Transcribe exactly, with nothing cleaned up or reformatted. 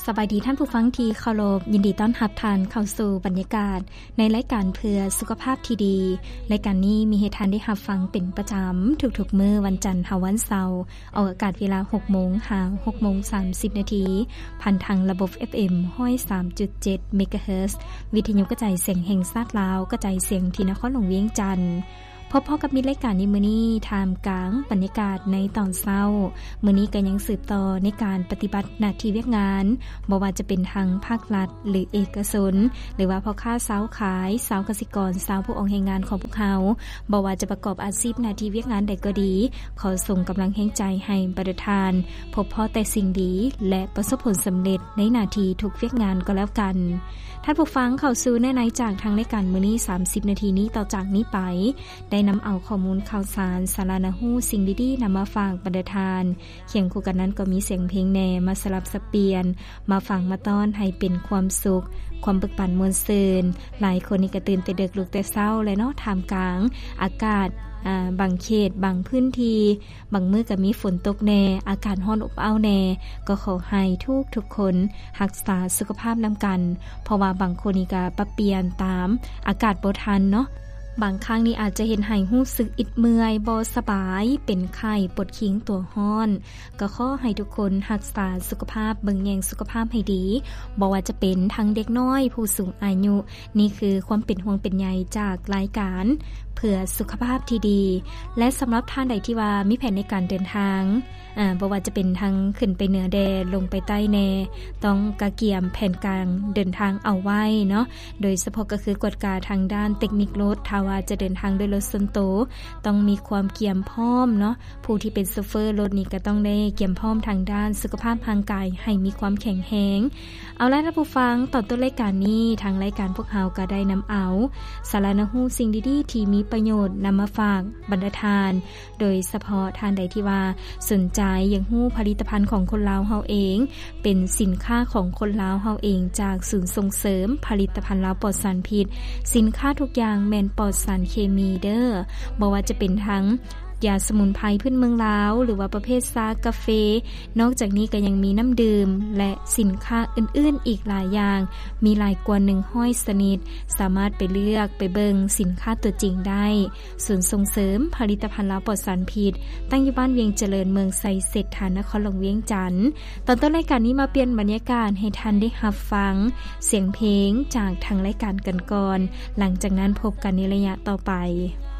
สบายดีท่านผู้ฟังที่เคารพยินดีต้อนรับท่านเข้าสู่บรรยากาศในรายการเพื่อสุขภาพที่ดีรายการนี้มีให้ท่านได้รับฟังเป็นประจำทุกๆมื้อวันจันทร์ถึงวันเสาร์ออกอากาศเวลา หกโมง ถึง หกโมงสามสิบ นาทีผ่านทางระบบ เอฟ เอ็ม หนึ่งศูนย์สามจุดเจ็ด เมกะเฮิรตซ์วิทยุกระจายเสียงแห่งชาติลาวกระจายเสียงที่นครหลวงเวียงจันทน์พบพอกับมิตรรายการนี้มื้อนี้ท่ามกลางบรรยากาศในตอนเช้ามื้อนี้ก็ยังสืบต่อในการปฏิบัติหน้าที่เวียกงานบ่ว่าจะเป็นทางภาครัฐหรือเอกชนหรือว่าพ่อค้าสาวขายสาวเกษตรกรสาวผู้ออกแรงงานของพวกเขาบ่ว่าจะประกอบอาชีพหน้าที่เวียกงานใดก็ดีขอส่งกำลังแห่งใจให้ประธานพบพอแต่สิ่งดีและประสบผลสำเร็จในหน้าที่ทุกเวียกงานก็แล้วกันท่านผู้ฟังเข้าสู่แนะนำจากทางรายการมื้อนี้สามสิบนาทีนี้ต่อจากนี้ไปได้นำเอาข้อมูลข่าวสารสาระน่ารู้สิ่งดีๆนำมาฝากบรรดาทานเคียงคู่กันนั้นก็มีเสียงเพลงแหน่มาสลับสับเปลี่ยนมาฟังมาต้อนให้เป็นความสุขความบึกบั่นมวลซื่นหลายคนนี่ก็ตื่นแต่ดึกลุกแต่เช้าและเนาะท่ามกลางอากาศอ่าบางเขตบางพื้นที่บางมื้อก็มีฝนตกแน่อากาศร้อนอบอ้าวแน่ก็ขอให้ทุกทุกคนรักษาสุขภาพนำกันเพราะว่าบางคนนี่ก็ปรับเปลี่ยนตามอากาศบ่ทันเนาะบางครั้งนี้อาจจะเห็นให้รู้สึกอิดเมื่อยบ่สบายเป็นไข้ปวดขิงตัวร้อนก็ขอให้ทุกคนรักษาสุขภาพเบิ่งแยงสุขภาพให้ดีบ่ว่าจะเป็นทั้งเด็กน้อยผู้สูงอายุนี่คือความเป็นห่วงเป็นใยจากรายการเพื่อสุขภาพที่ดีและสำหรับท่านใดที่ว่ามีแผนในการเดินทางอ่าบ่ว่าจะเป็นทางขึ้นไปเหนือแดนลงไปใต้แนต้องกะเกียมแผนการเดินทางเอาไว้เนาะโดยเฉพาะก็คือกฎการทางด้านเทคนิครถถ้าว่าจะเดินทางด้วยรถส่วนตัวต้องมีความเกียมพร้อมเนาะผู้ที่เป็นโชเฟอร์รถนี่ก็ต้องได้เกียมพร้อมทางด้านสุขภาพทางกายให้มีความแข็งแรงเอาล่ะท่านผู้ฟังตอนต้นรายการนี้ทางรายการพวกเราก็ได้นำเอาสาระน่ารู้สิ่งดีๆที่มีประโยชน์นำมาฝากบรรดาทานโดยเฉพาะท่านใดที่ว่าสนใจอยากรู้ผลิตภัณฑ์ของคนลาวเฮาเองเป็นสินค้าของคนลาวเฮาเองจากศูนย์ส่งเสริมผลิตภัณฑ์ลาวปลอดสารพิษสินค้าทุกอย่างแม่นปลอดสารเคมีเด้อบ่ว่าจะเป็นทั้งยาสมุนไพรพื้นเมืองลาวหรือว่าประเภทชากาแฟนอกจากนี้ก็ยังมีน้ำดื่มและสินค้าอื่นๆอีกหลายอย่างมีหลายกว่าหนึ่งร้อยชนิดสามารถไปเลือกไปเบิ่งสินค้าตัวจริงได้ศูนย์ส่งเสริมผลิตภัณฑ์ลาวปลอดสารพิษตั้งอยู่บ้านเวียงเจริญเมืองไซเศรษฐานครหลวงเวียงจันทน์ตอนต้นรายการนี้มาเปลี่ยนบรรยากาศให้ท่านได้รับฟังเสียงเพลงจากทางรายการกันก่อนหลังจากนั้นพบกันในระยะต่อไป